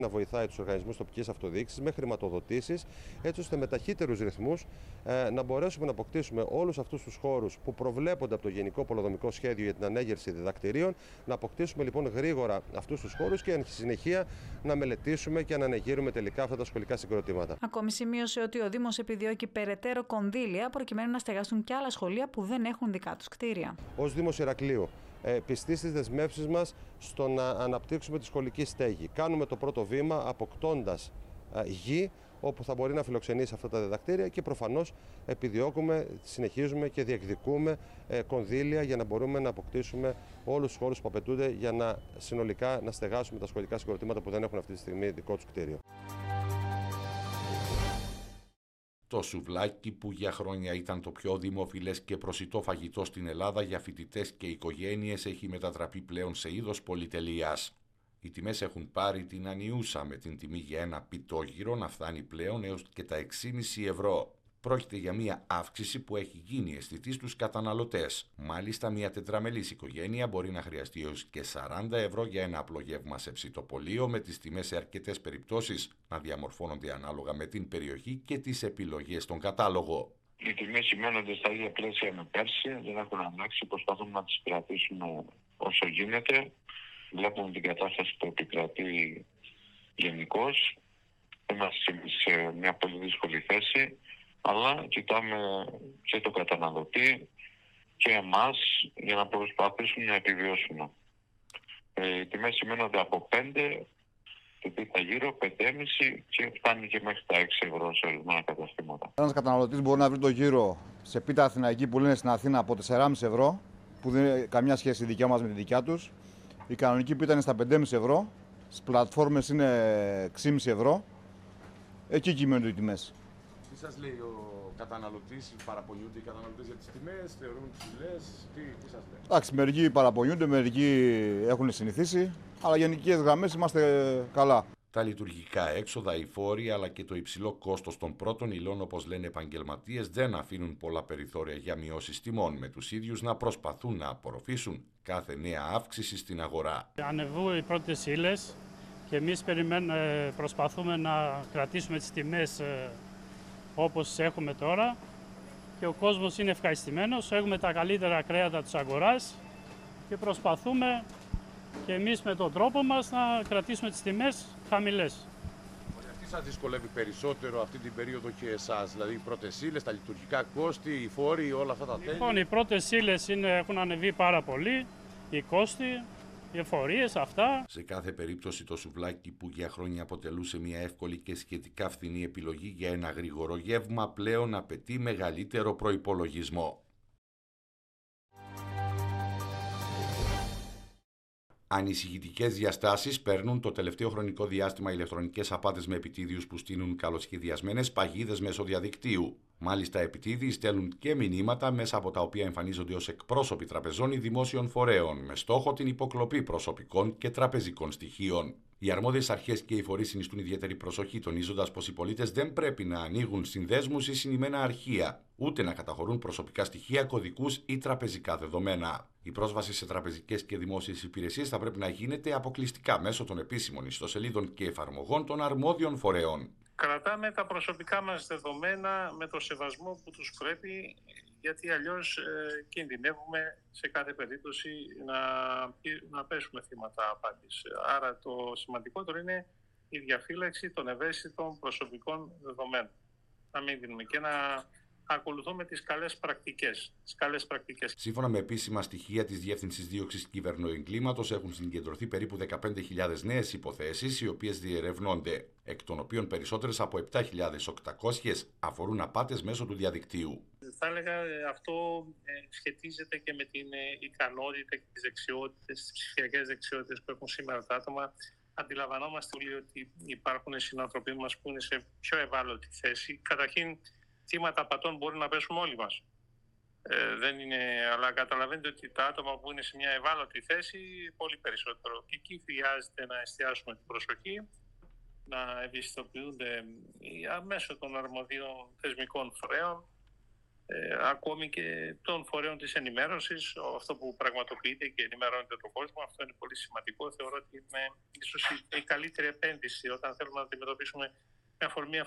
να βοηθάει τους οργανισμούς τοπικής αυτοδιοίκησης με χρηματοδοτήσεις, έτσι ώστε με ταχύτερους ρυθμούς να μπορέσουμε να αποκτήσουμε όλους αυτούς τους χώρους που προβλέπονται από το Γενικό Πολεοδομικό Σχέδιο για την ανέγερση διδακτηρίων, να αποκτήσουμε λοιπόν γρήγορα αυτούς τους χώρους και εν συνεχεία να μελετήσουμε και να ανεγείρουμε τελικά αυτά τα σχολικά συγκροτήματα. Ακόμη σημείωσε ότι ο Δήμος επιδιώκει περαιτέρω κονδύλια προκειμένου να στεγαστούν και άλλα σχολεία που δεν έχουν δικά τους κτίρια. Ως Δήμος Ηρακλείου, πιστοί στις δεσμεύσεις μας στο να αναπτύξουμε τη σχολική στέγη. Κάνουμε το πρώτο βήμα αποκτώντας γη όπου θα μπορεί να φιλοξενήσει αυτά τα διδακτήρια και προφανώς επιδιώκουμε, συνεχίζουμε και διεκδικούμε κονδύλια για να μπορούμε να αποκτήσουμε όλους τους χώρους που απαιτούνται για να συνολικά να στεγάσουμε τα σχολικά συγκροτήματα που δεν έχουν αυτή τη στιγμή δικό τους κτίριο. Το σουβλάκι που για χρόνια ήταν το πιο δημοφιλές και προσιτό φαγητό στην Ελλάδα για φοιτητές και οικογένειες έχει μετατραπεί πλέον σε είδος πολυτελείας. Οι τιμές έχουν πάρει την ανιούσα με την τιμή για ένα πιτόγυρο να φτάνει πλέον έως και τα 6,5 ευρώ. Πρόκειται για μια αύξηση που έχει γίνει αισθητή στους καταναλωτές. Μάλιστα, μια τετραμελής οικογένεια μπορεί να χρειαστεί έως και 40 ευρώ για ένα απλό γεύμα σε ψητοπωλείο, με τις τιμές σε αρκετές περιπτώσεις να διαμορφώνονται ανάλογα με την περιοχή και τις επιλογές στον κατάλογο. Οι τιμές σημαίνονται στα ίδια πλαίσια με πέρσι, δεν έχουν αλλάξει, προσπαθούμε να τις κρατήσουμε όσο γίνεται. Βλέπουμε την κατάσταση που επικρατεί γενικώς. Είμαστε σε μια πολύ δύσκολη θέση, αλλά κοιτάμε και το καταναλωτή και εμάς για να προσπαθήσουμε να επιβιώσουμε. Οι τιμές σημαίνονται από 5, το πίτα γύρω, 5,5 και φτάνει και μέχρι τα 6 ευρώ σε ορισμένα καταστήματα. Ένας καταναλωτής μπορεί να βρει το γύρο σε πίτα αθηναϊκή που λένε στην Αθήνα από 4,5 ευρώ, που δεν έχει καμιά σχέση η δικιά μας με τη δικιά τους. Η κανονική πίτα είναι στα 5,5 ευρώ, στις πλατφόρμες είναι 6,5 ευρώ. Εκεί κυμαίνονται οι τιμές. Τι σας λέει ο καταναλωτής, παραπονιούνται οι καταναλωτές για τις τιμές, θεωρούν ψηλές, τι σας λέει? Εντάξει, μερικοί παραπονιούνται, μερικοί έχουν συνηθίσει, αλλά γενικές γραμμές είμαστε καλά. Τα λειτουργικά έξοδα, οι φόροι αλλά και το υψηλό κόστος των πρώτων υλών, όπως λένε επαγγελματίες, δεν αφήνουν πολλά περιθώρια για μειώσεις τιμών, με τους ίδιους να προσπαθούν να απορροφήσουν κάθε νέα αύξηση στην αγορά. Ανεβούν οι πρώτες ύλες και εμείς προσπαθούμε να κρατήσουμε τις τιμές όπως έχουμε τώρα και ο κόσμος είναι ευχαριστημένος. Έχουμε τα καλύτερα κρέατα της αγοράς και προσπαθούμε και εμείς με τον τρόπο μας να κρατήσουμε τις τιμές χαμηλές. Τι σας δυσκολεύει περισσότερο αυτή την περίοδο και εσάς, δηλαδή οι πρώτες ύλες, τα λειτουργικά κόστη, οι φόροι, όλα αυτά τα τέλη? Λοιπόν, οι πρώτες ύλες έχουν ανεβεί πάρα πολύ, οι κόστη, οι εφορίες, αυτά. Σε κάθε περίπτωση το σουβλάκι που για χρόνια αποτελούσε μια εύκολη και σχετικά φθηνή επιλογή για ένα γρήγορο γεύμα πλέον απαιτεί μεγαλύτερο προϋπολογισμό. Ανησυχητικές διαστάσεις παίρνουν το τελευταίο χρονικό διάστημα ηλεκτρονικές απάτες με επιτίδιους που στείνουν καλοσχεδιασμένες παγίδες μέσω διαδικτύου. Μάλιστα, επιτίδιοι στέλνουν και μηνύματα μέσα από τα οποία εμφανίζονται ως εκπρόσωποι τραπεζών ή δημόσιων φορέων, με στόχο την υποκλοπή προσωπικών και τραπεζικών στοιχείων. Οι αρμόδιες αρχές και οι φορείς συνιστούν ιδιαίτερη προσοχή, τονίζοντας πως οι πολίτες δεν πρέπει να ανοίγουν συνδέσμους ή συνημμένα αρχεία, ούτε να καταχωρούν προσωπικά στοιχεία, κωδικούς ή τραπεζικά δεδομένα. Η πρόσβαση σε τραπεζικές και δημόσιες υπηρεσίες θα πρέπει να γίνεται αποκλειστικά μέσω των επίσημων ιστοσελίδων και εφαρμογών των αρμόδιων φορέων. Κρατάμε τα προσωπικά μας δεδομένα με το σεβασμό που τους πρέπει, γιατί αλλιώς κινδυνεύουμε σε κάθε περίπτωση να πέσουμε θύματα απάτης. Άρα το σημαντικότερο είναι η διαφύλαξη των ευαίσθητων προσωπικών δεδομένων. Να μην δίνουμε και να ακολουθούμε τις καλές πρακτικές. Σύμφωνα με επίσημα στοιχεία της Διεύθυνσης Δίωξης Κυβερνοεγκλήματος, έχουν συγκεντρωθεί περίπου 15.000 νέες υποθέσεις, οι οποίες διερευνώνται, εκ των οποίων περισσότερες από 7.800 αφορούν απάτες μέσω του διαδικτύου. Θα έλεγα αυτό σχετίζεται και με την ικανότητα και τις δεξιότητες, τις ψηφιακές δεξιότητες που έχουν σήμερα τα άτομα. Αντιλαμβανόμαστε όλοι ότι υπάρχουν συνανθρωποί μας που είναι σε πιο ευάλωτη θέση. Καταρχήν, θύματα απατών μπορεί να πέσουμε όλοι μας. Αλλά καταλαβαίνετε ότι τα άτομα που είναι σε μια ευάλωτη θέση πολύ περισσότερο. Και εκεί χρειάζεται να εστιάσουμε την προσοχή, να ευαισθητοποιούνται μέσω των αρμοδίων θεσμικών φορέων ακόμη και των φορέων της ενημέρωσης, αυτό που πραγματοποιείται και ενημερώνεται τον κόσμο. Αυτό είναι πολύ σημαντικό. Θεωρώ ότι είναι ίσως η καλύτερη επένδυση όταν θέλουμε να αντιμετωπίσουμε με αφορμή